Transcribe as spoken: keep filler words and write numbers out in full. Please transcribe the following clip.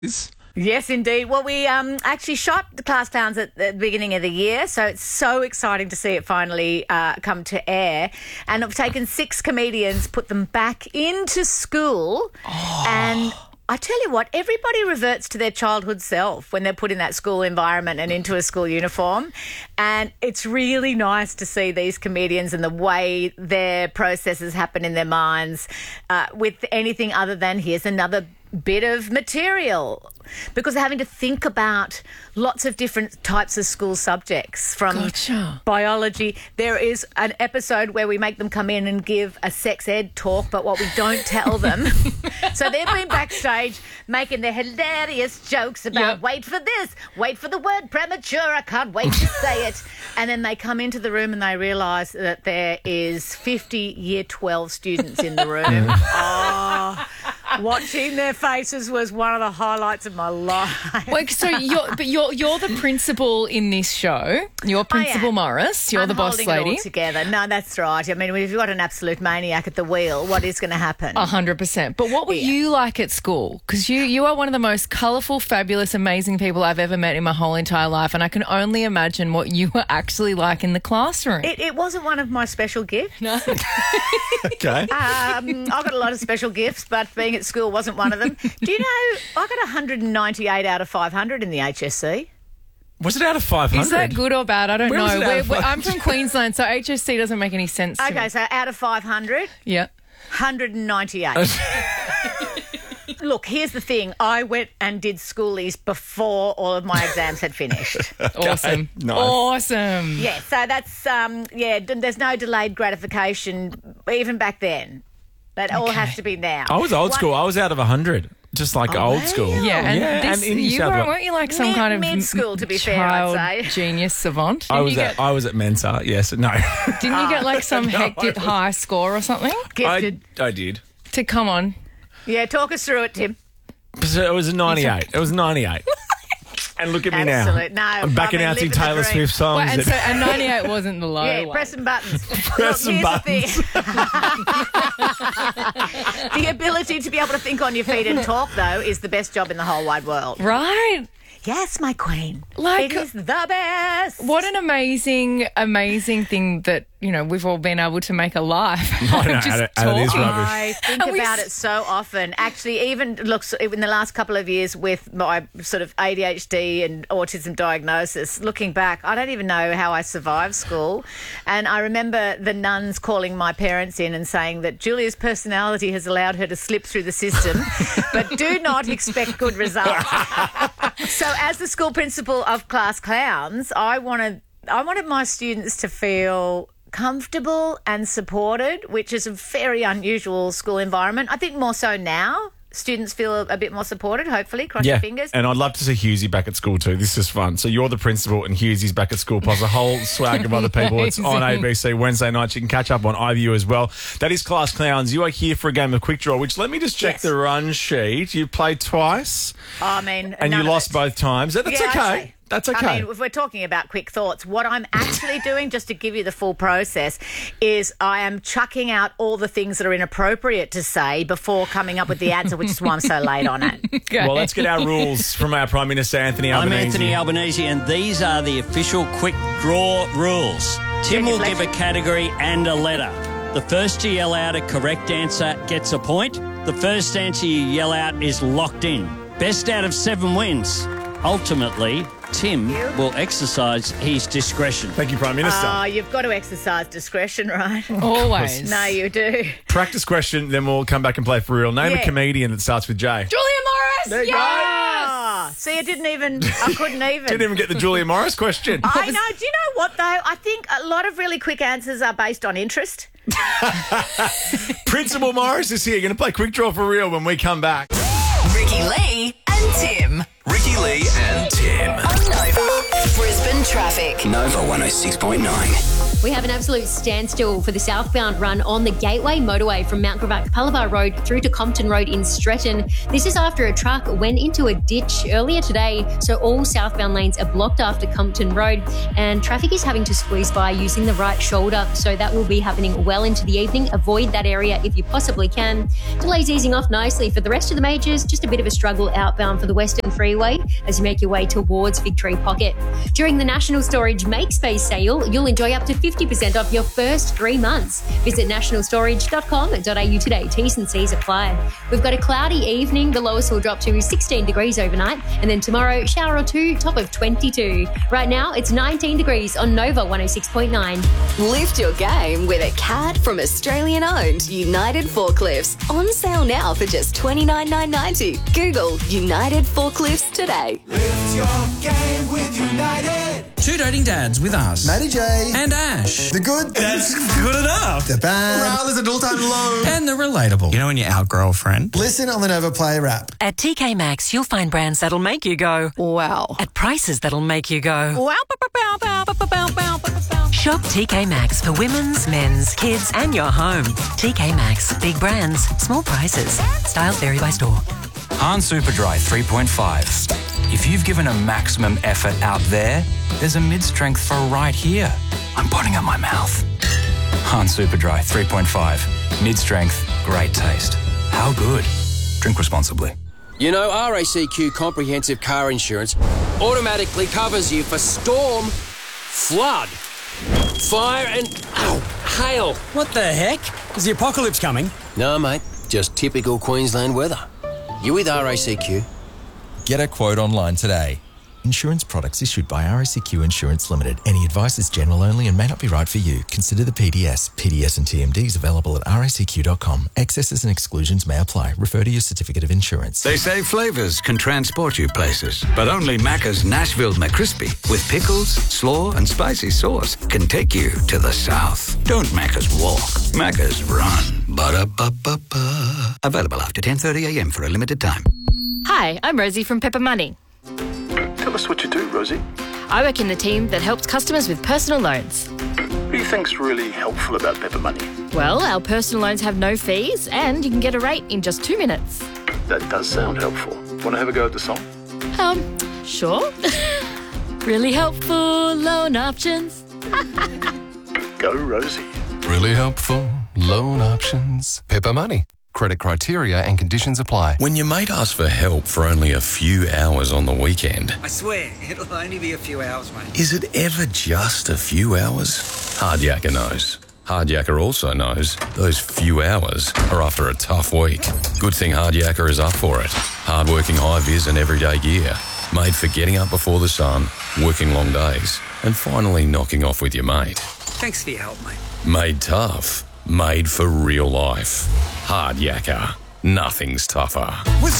Yes, indeed. Well, we um, actually shot the Class Clowns at the beginning of the year, so it's so exciting to see it finally uh, come to air. And I've taken six comedians, put them back into school, oh. and I tell you what, everybody reverts to their childhood self when they're put in that school environment and into a school uniform. And it's really nice to see these comedians and the way their processes happen in their minds uh, with anything other than here's another bit of material, because they're having to think about lots of different types of school subjects from gotcha. biology. There is an episode where we make them come in and give a sex ed talk, but what we don't tell them. So they've been backstage making their hilarious jokes about yep. wait for this, wait for the word premature, I can't wait to say it. And then they come into the room and they realise that there is fifty year twelve students in the room. Oh, watching their faces was one of the highlights of my life. Wait, so you're, but you're you're the principal in this show. You're Principal Morris. You're I'm the boss holding lady. It all together. No, that's right. I mean, if you've got an absolute maniac at the wheel, what is going to happen? A hundred percent. But what were Yeah. you like at school? Because you you are one of the most colourful, fabulous, amazing people I've ever met in my whole entire life, and I can only imagine what you were actually like in the classroom. It, it wasn't one of my special gifts. No. Okay. Um, I've got a lot of special gifts, but being at school wasn't one of them. Do you know I got one hundred ninety-eight out of five hundred in the H S C? Was it out of five hundred? Is that good or bad? I don't Where know. was it out of We're- we're- five I'm from Queensland, so H S C doesn't make any sense to Okay, me. so out of five hundred, Yeah. one hundred ninety-eight. Look, here's the thing. I went and did schoolies before all of my exams had finished. Awesome. Nice. Awesome. Yeah, so that's, um, yeah, d- there's no delayed gratification even back then. That all has to be now. I was old One- school. I was out of one hundred. Just like Oh, old wow. school. Yeah, and, yeah, this, and in New you South were, Wales. weren't you like some Mid- kind of mid-school, to be fair, child I'd say. genius savant? Didn't I was you at get, I was at Mensa. Yes, no. didn't you get like some No, hectic I- high score or something Gifted. I, I did. to come on? Yeah, talk us through it, Tim. So it was a ninety-eight. It was ninety-eight. And look at me now. Absolute. No, I'm back I mean, announcing living the Taylor dream. Swift songs. Well, and and- so and ninety-eight wasn't the low Yeah, one. pressing buttons. Press Look, some here's the thing. The ability to be able to think on your feet and talk, though, is the best job in the whole wide world. Right. Yes, my queen. Like- it is the best. What an amazing, amazing thing that, you know, we've all been able to make a life. I know, Just out of- out of this talking. rubbish. I think And we about s- it so often. Actually, even looks in the last couple of years with my sort of A D H D and autism diagnosis, looking back, I don't even know how I survived school. And I remember the nuns calling my parents in and saying that Julia's personality has allowed her to slip through the system, but do not expect good results. So as the school principal of Class Clowns, I wanted I wanted my students to feel comfortable and supported, which is a very unusual school environment. I think more so now. Students feel a bit more supported, hopefully. Cross Yeah, your fingers. and I'd love to see Hughesy back at school too. This is fun. So you're the principal and Hughesy's back at school, plus a whole swag of other people. It's on A B C Wednesday nights. You can catch up on iView as well. That is Class Clowns. You are here for a game of Quick Draw, which let me just check Yes. the run sheet. You played twice I mean, and you none of lost it. both times. That's Yeah, I'd okay. say. That's okay. I mean, if we're talking about quick thoughts, what I'm actually doing, just to give you the full process, is I am chucking out all the things that are inappropriate to say before coming up with the answer, which is why I'm so late on it. Okay. Well, let's get our rules from our Prime Minister, Anthony I'm Albanese. Anthony Albanese, and these are the official quick draw rules. Tim will give a category and a letter. The first to yell out a correct answer gets a point. The first answer you yell out is locked in. Best out of seven wins. Ultimately, Tim will exercise his discretion. Thank you, Prime Minister. Oh, you've got to exercise discretion, right? Always. No, you do. Practice question, then we'll come back and play for real. Name Yeah. a comedian that starts with J. Julia Morris! There you yes! Oh, see, I didn't even, I couldn't even. Didn't even get the Julia Morris question. I know. Do you know what, though? I think a lot of really quick answers are based on interest. Principal Morris is here. You're going to play Quick Draw for real when we come back. Ricky Lee and Tim. Ricky Lee and Tim. On Nova. Brisbane traffic. Nova one oh six point nine. We have an absolute standstill for the southbound run on the Gateway motorway from Mount Gravatt Palavar Road through to Compton Road in Stretton. This is after a truck went into a ditch earlier today, so all southbound lanes are blocked after Compton Road, and traffic is having to squeeze by using the right shoulder, so that will be happening well into the evening. Avoid that area if you possibly can. Delays easing off nicely for the rest of the majors, just a bit of a struggle outbound for the Western Freeway as you make your way towards Victory Pocket. During the National Storage Make Space sale, you'll enjoy up to fifty percent off your first three months. Visit national storage dot com dot a u today. T's and C's apply. We've got a cloudy evening. The lowest will drop to sixteen degrees overnight. And then tomorrow, shower or two, top of twenty-two. Right now, it's nineteen degrees on Nova one oh six point nine. Lift your game with a card from Australian-owned United Forklifts. On sale now for just twenty-nine thousand nine hundred ninety dollars. Google United Forklifts today. Lift your game with United. Two dating dads with us. Matty J. And Ash. The good. That's good enough. The bad. Morale is an all-time low. And the relatable. You know when you outgrow a friend? Listen on the Nova Play app. At T K Maxx, you'll find brands that'll make you go, wow. At prices that'll make you go, wow. Shop T K Maxx for women's, men's, kids and your home. T K Maxx. Big brands, small prices. Styles vary by store. Han Superdry three point five. If you've given a maximum effort out there, there's a mid-strength for right here. I'm putting up my mouth. Han Superdry three point five. Mid-strength, great taste. How good? Drink responsibly. You know, R A C Q Comprehensive Car Insurance automatically covers you for storm, flood, fire and, ow, hail. What the heck? Is the apocalypse coming? No, mate, just typical Queensland weather. You with R A C Q? Get a quote online today. Insurance products issued by R A C Q Insurance Limited. Any advice is general only and may not be right for you. Consider the P D S. P D S and T M Ds available at R A C Q dot com. Excesses and exclusions may apply. Refer to your certificate of insurance. They say flavours can transport you places, but only Macca's Nashville McCrispy with pickles, slaw and spicy sauce can take you to the south. Don't Macca's walk. Macca's run. Ba-da-ba-ba-ba. Available after ten thirty a m for a limited time. Hi, I'm Rosie from Pepper Money. Tell us what you do, Rosie. I work in the team that helps customers with personal loans. What do you think's really helpful about Pepper Money? Well, our personal loans have no fees and you can get a rate in just two minutes. That does sound helpful. Want to have a go at the song? Um, sure. Really helpful loan options. Go, Rosie. Really helpful loan options. Pepper Money. Credit criteria and conditions apply. When your mate asks for help for only a few hours on the weekend, I swear, it'll only be a few hours, mate. is it ever just a few hours? Hardyaker knows. Hardyaker also knows those few hours are after a tough week. Good thing Hardyaker is up for it. Hardworking high-vis and everyday gear. Made for getting up before the sun, working long days, and finally knocking off with your mate. Thanks for your help, mate. Made tough. Made for real life. Hardyaker. Nothing's tougher. With